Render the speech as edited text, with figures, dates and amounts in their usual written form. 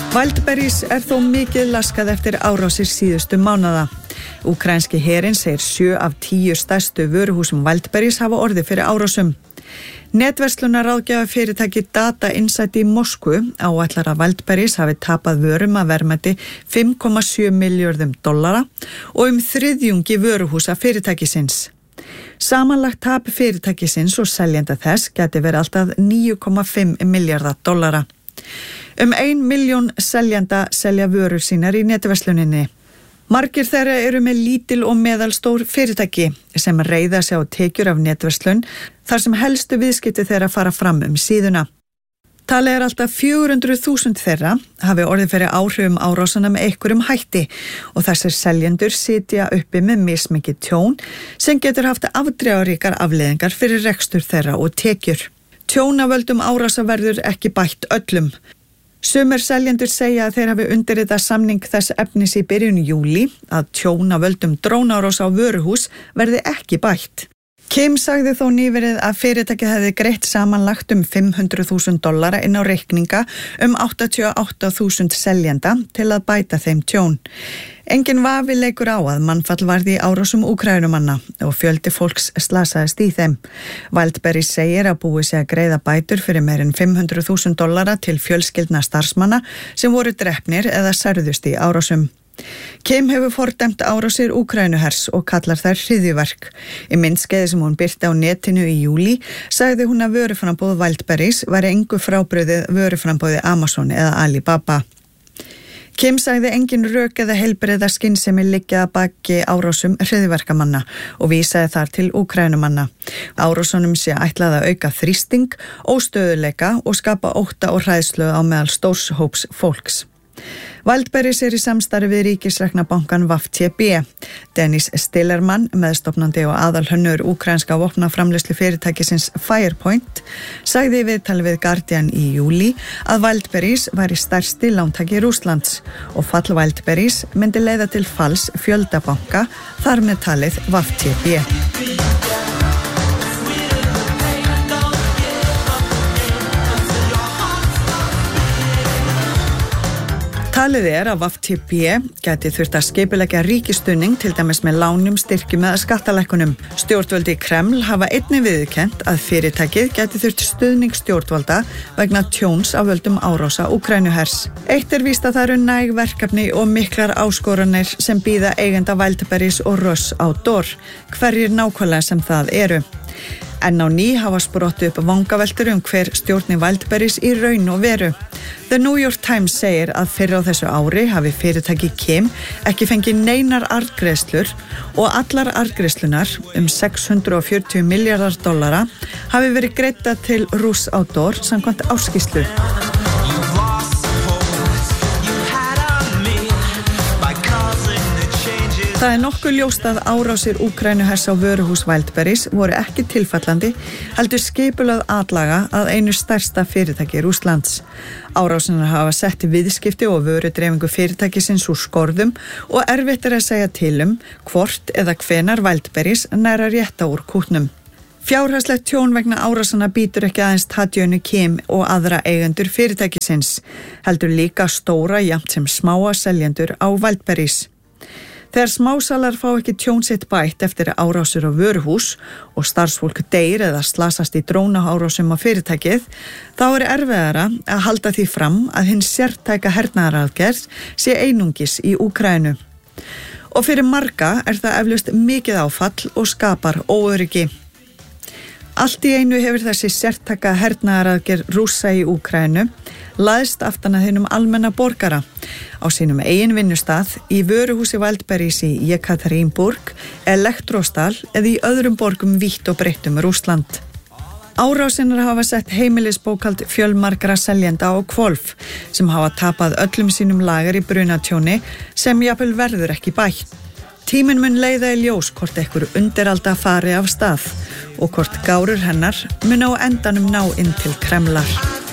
Wildberries þó mikið laskað eftir árásir síðustu mánaða. Úkraínski herinn segir 7 af 10 stærstu vöruhúsum Wildberries hafa orðið fyrir árásum. Netverslunaráðgjafa fyrirtæki Data Insight í Moskvu áætlar að Wildberries hafi tapað vörum að verðmæti $5,7 milljörðum og þriðjungi vöruhúsa fyrirtækisins. Samanlagt tap fyrirtækisins og seljenda þess gæti verið alltaf $9,5 milljarða. 1 milljón seljenda selja vörur sínar í netversluninni. Margir þeirra eru með lítil og meðalstór fyrirtæki sem reiða sig á tekjur af netverslun þar sem helstu viðskipti þeirra fara fram síðuna. Talið alltaf 400.000 þeirra hafi orðið fyrir áhrifum árásana með einhverjum hætti og þessir seljendur sitja uppi með mismikið tjón sem getur haft afdrifaríkar afleiðingar fyrir rekstur þeirra og tekjur. Tjón af völdum árása verður ekki bætt öllum. Sumir seljendur segja að þeir hafi undirritað samning þess efnis í byrjun júlí að tjón af völdum drónárás á vöruhús verði ekki bætt. Kim sagði þó nýverið að fyrirtækið hefði greitt samanlagt $500,000 inn á reikninga 88.000 seljenda til að bæta þeim tjón. Engin vafi leikur á að mannfall varð í árásum Úkraínumanna og fjöldi fólks slasaðist í þeim. Wildberries segir að búið sé að greiða bætur fyrir meir en $500,000 til fjölskyldna starfsmanna sem voru drepnir eða særðust í árásum. Kim hefur fordæmt árásir Úkraínuhers og kallar þær hryðjuverk. Í myndskeiði sem hún birti á netinu í júlí sagði hún að vöruframboð Wildberries væri engu frábrugðið vöruframboði Amazon eða Alibaba. Kim sagði engin rök eða heilbrigða skynsemi liggja að baki árásum hryðjuverkamanna og vísaði þar til Úkraínumanna. Árásunum sé ætlað að auka þrýsting, óstöðuleika og skapa ótta og hræðslu á meðal stórs hóps fólks. Wildberries í samstarfi við ríkisrekna bankan VTB. Dennis Stillermann, meðstofnandi og aðalhönnur úkraínska vopnaframleiðslu fyrirtækisins Firepoint, sagði í viðtali við Guardian í júlí að Wildberries væri stærsti lántaki Rússlands og fall Wildberries myndi leiða til falls fjölda banka, þar með talið VTB. Talið að VTB gæti þurft að skipuleggja ríkisstuðning til dæmis með lánum, styrkjum eða skattalækkunum. Stjórnvöld í Kreml hafa einnig viðurkennt að fyrirtækið gæti þurft stuðning stjórnvalda vegna tjóns af völdum árása Úkraínuhers. Eitt víst að það eru næg verkefni og miklar áskoranir sem bíða eigenda Wildberries og Russ Outdoor. Hverjir nákvæmlega sem það eru? En á ný hafa sprottið upp vangaveltur hver stjórni Wildberries í raun og veru. The New York Times segir að fyrr á þessu ári hafi fyrirtæki Kim ekki fengið neinar arðgreiðslur og allar arðgreiðslunar $640 milljarðar hafi verið greiddar til Russ Outdoor samkvæmt ársskýrslu. Það nokkuð ljóst að árásir Úkraínuhers á vöruhús Wildberries voru ekki tilfallandi, heldur skipulögð atlaga að einu stærsta fyrirtæki Rússlands. Árásinar hafa sett viðskipti og vörudreifingu fyrirtækisins úr skorðum og erfitt að segja til hvort eða hvenar Wildberries nær að rétta úr kútnum. Fjárhagslegt tjón vegna árásana býtur ekki aðeins Tatjönu Kim og aðra eigendur fyrirtækisins, heldur líka stóra jafnt sem smáa seljendur á Wildberries. Þegar smásalar fá ekki tjón sitt bætt eftir árásir á vöruhús og starfsfólk deyr eða slasast í drónaárásum á fyrirtækið, þá erfiðara að halda því fram að hinn sértæka hernaðaraðgerð sé einungis í Úkraínu. Og fyrir marga það eflaust mikið áfall og skapar óöryggi. Allt í einu hefur þessi sértæka hernaðaraðgerð Rússa í Úkraínu laðist aftan að hinum almenna borgara á sínum eigin vinnustað í vöruhúsi Wildberries í Jekaterinburg, Elektrostal eða í öðrum borgum vítt og breytt Rússland. Árásinar hafa sett heimilisbókhald fjölmargra seljenda á hvolf sem hafa tapað öllum sínum lager í brunatjóni sem jafnvel verður ekki bætt. Tíminn mun leiða í ljós hvort einhver undiralda fari af stað og hvort gárur hennar mun á endanum ná inn til Kremlar.